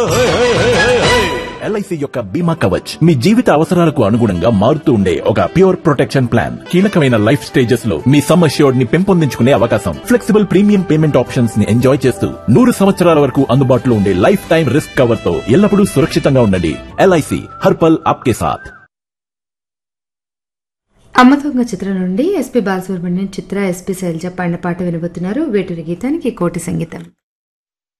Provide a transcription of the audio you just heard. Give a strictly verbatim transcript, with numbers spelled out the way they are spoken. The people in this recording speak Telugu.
ఎల్ఐసి యొక్క బీమా కవచ్ మీ జీవిత అవసరాలకు అనుగుణంగా మారుతూ ఉండే ఒక ప్యూర్ ప్రొటెక్షన్ ప్లాన్. కీలకమైన లైఫ్ స్టేజెస్ లో మీ సమ్ అష్యూర్డ్ ని పెంపొందించుకునే అవకాశం, ఫ్లెక్సిబుల్ ప్రీమియం పేమెంట్ ఆప్షన్స్ ని ఎంజాయ్ చేస్తూ నూరు సంవత్సరాల వరకు అందుబాటులో ఉండే లైఫ్ టైం రిస్క్ కవర్ తో ఎల్లప్పుడూ సురక్షితంగా ఉండండి. ఎల్ఐసి హర్పల్ ఆప్కే సాథ్. అమ్మదొంగ చిత్రం నుండి ఎస్పీ బాలసుబ్రహ్మణ్యం, చిత్ర, ఎస్పీ శైలజ పాడిన పాట వినబోతున్నారు. వేటూరి గీతానికి కోటి సంగీతం.